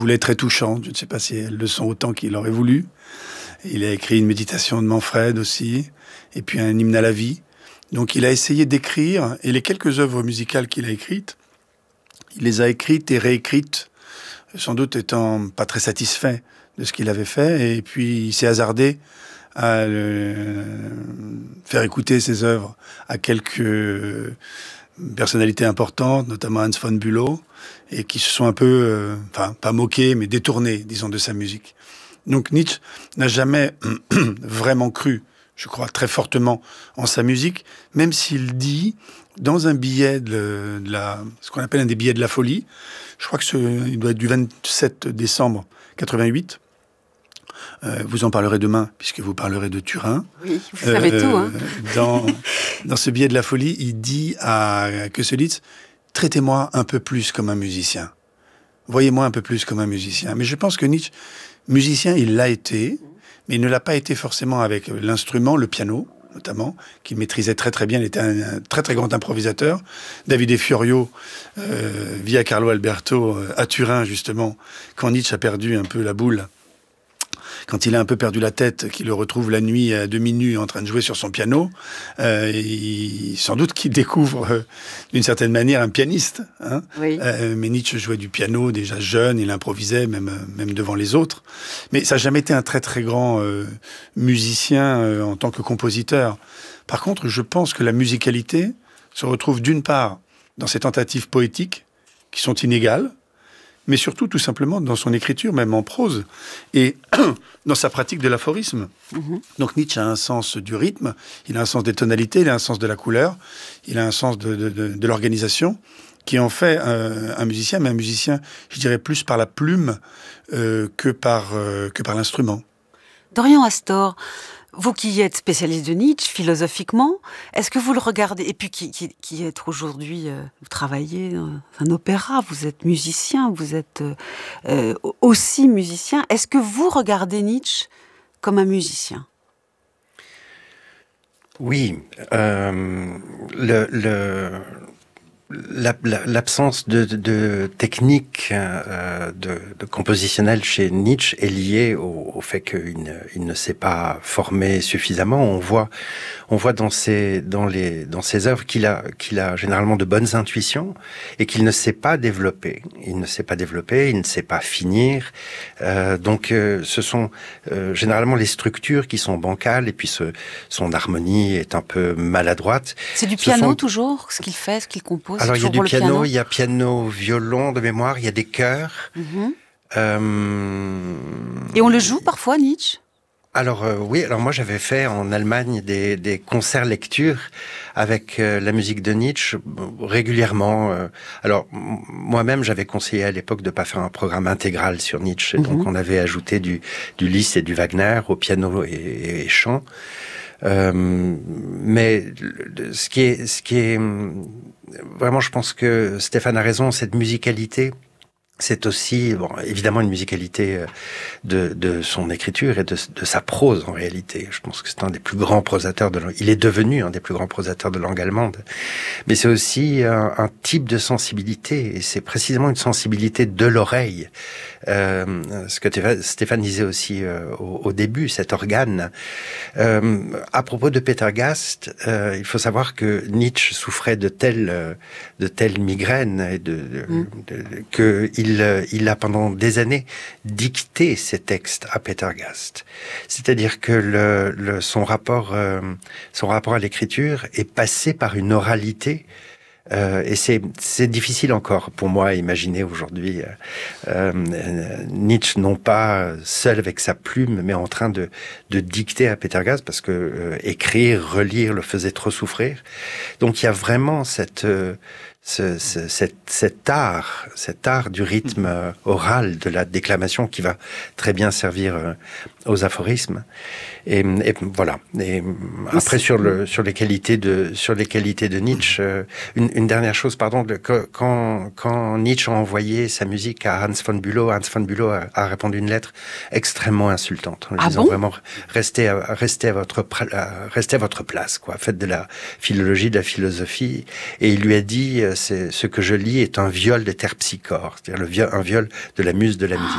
voulait être très touchantes. Je ne sais pas si elles le sont autant qu'il aurait voulu. Il a écrit une méditation de Manfred aussi, et puis un hymne à la vie. Donc il a essayé d'écrire, et les quelques œuvres musicales qu'il a écrites, il les a écrites et réécrites, sans doute étant pas très satisfait de ce qu'il avait fait, et puis il s'est hasardé à faire écouter ses œuvres à quelques personnalités importantes, notamment Hans von Bülow, et qui se sont un peu, pas moqués, mais détournés, disons, de sa musique. Donc Nietzsche n'a jamais vraiment cru, je crois, très fortement en sa musique, même s'il dit, dans un billet ce qu'on appelle un des billets de la folie, je crois que il doit être du 27 décembre 88, vous en parlerez demain, puisque vous parlerez de Turin. Oui, vous savez tout. Hein. Dans ce billet de la folie, il dit à Köselitz, « Traitez-moi un peu plus comme un musicien. Voyez-moi un peu plus comme un musicien. » Mais je pense que Nietzsche, musicien, il l'a été, mais il ne l'a pas été forcément avec l'instrument, le piano, notamment, qu'il maîtrisait très très bien. Il était un très très grand improvisateur. Davide Fiorio, via Carlo Alberto, à Turin, justement, quand Nietzsche a perdu un peu la boule, quand il a un peu perdu la tête, qu'il le retrouve la nuit à demi nu en train de jouer sur son piano, sans doute qu'il découvre d'une certaine manière un pianiste. Hein. Oui. Mais Nietzsche jouait du piano déjà jeune, il improvisait même devant les autres. Mais ça n'a jamais été un très très grand musicien en tant que compositeur. Par contre, je pense que la musicalité se retrouve d'une part dans ses tentatives poétiques, qui sont inégales, mais surtout, tout simplement, dans son écriture, même en prose, et dans sa pratique de l'aphorisme. Donc Nietzsche a un sens du rythme, il a un sens des tonalités, il a un sens de la couleur, il a un sens de l'organisation, qui en fait un musicien, mais un musicien, je dirais, plus par la plume que par l'instrument. Dorian Astor, vous qui êtes spécialiste de Nietzsche, philosophiquement, est-ce que vous le regardez, et puis qui êtes aujourd'hui, vous travaillez dans un opéra, vous êtes musicien, vous êtes aussi musicien, est-ce que vous regardez Nietzsche comme un musicien ? Oui, l'absence de technique de compositionnelle chez Nietzsche est liée au fait qu'il ne s'est pas formé suffisamment. On voit dans ses œuvres qu'il a généralement de bonnes intuitions et qu'il ne sait pas développer. Il ne sait pas finir. Donc ce sont généralement les structures qui sont bancales et puis son harmonie est un peu maladroite. C'est du piano toujours, ce qu'il fait, ce qu'il compose? Alors il y a du piano, il y a piano, violon de mémoire, il y a des chœurs. Et on le joue parfois, Nietzsche? Alors oui, alors moi j'avais fait en Allemagne des concerts lectures avec la musique de Nietzsche régulièrement. Alors moi-même j'avais conseillé à l'époque de pas faire un programme intégral sur Nietzsche, donc on avait ajouté du Liszt et du Wagner au piano et chant. Mais ce qui est vraiment, je pense que Stéphane a raison, cette musicalité, c'est aussi, évidemment, une musicalité de son écriture et de sa prose, en réalité. Je pense que c'est un des plus grands prosateurs il est devenu un des plus grands prosateurs de langue allemande. Mais c'est aussi un type de sensibilité, et c'est précisément une sensibilité de l'oreille. Ce que Stéphane disait aussi au début, cet organe. À propos de Peter Gast, il faut savoir que Nietzsche souffrait de telles migraines et il a pendant des années dicté ses textes à Peter Gast. C'est-à-dire que son rapport à l'écriture est passé par une oralité. Et c'est difficile encore pour moi à imaginer aujourd'hui Nietzsche non pas seul avec sa plume, mais en train de dicter à Peter Gast, parce que écrire, relire le faisait trop souffrir. Donc il y a vraiment cet art du rythme oral, de la déclamation, qui va très bien servir aux aphorismes. Et voilà. Et après sur les qualités de Nietzsche, une dernière chose, pardon, quand Nietzsche a envoyé sa musique à Hans von Bülow a répondu une lettre extrêmement insultante en lui disant vraiment restez à votre place, quoi. Faites de la philologie, de la philosophie. Et il lui a dit ce que je lis est un viol de terpsichore, c'est-à-dire un viol de la muse de la musique.